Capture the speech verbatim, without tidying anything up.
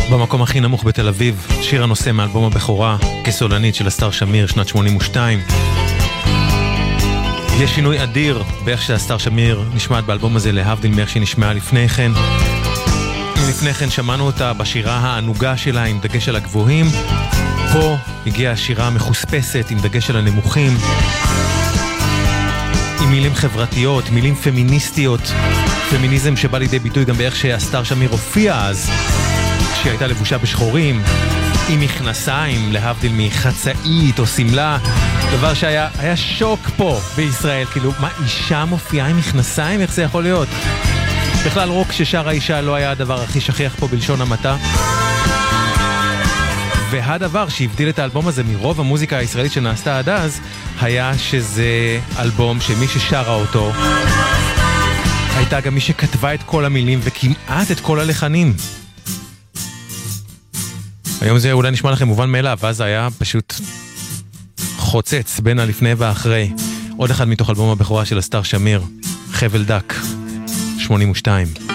במקום הכי נמוך בתל אביב, שיר הנושא מאלבום הבכורה כסולנית של אסתר שמיר, שנת שמונים ושתיים. יש שינוי אדיר באיך שאסתר שמיר נשמעת באלבום הזה, להבדיל מאיך שהיא נשמעה לפני כן. אם לפני כן שמענו אותה בשירה הענוגה שלה עם דגש על הגבוהים, פה הגיעה השירה המחוספסת עם דגש על הנמוכים, עם מילים חברתיות, מילים פמיניסטיות, פמיניזם שבא לידי ביטוי גם באיך שאסתר שמיר הופיעה אז, כשהיא הייתה לבושה בשחורים, עם מכנסיים, להבדיל מחצאית או סמלה, דבר שהיה היה שוק פה בישראל, כאילו, מה, אישה מופיעה עם מכנסיים? איך זה יכול להיות? בכלל רוק ששר האישה לא היה הדבר הכי שכיח פה בלשון המעטה. והדבר שהבדיל את האלבום הזה מרוב המוזיקה הישראלית שנעשתה עד אז, היה שזה אלבום שמי ששרה אותו הייתה גם מי שכתבה את כל המילים וכמעט את כל הלחנים. היום זה אולי נשמע לכם מובן מאליו, ואז היה פשוט חוצץ בין הלפני והאחרי. עוד אחד מתוך אלבום הבכורה של אסתר שמיר, חבל דק, שמונים ושתיים.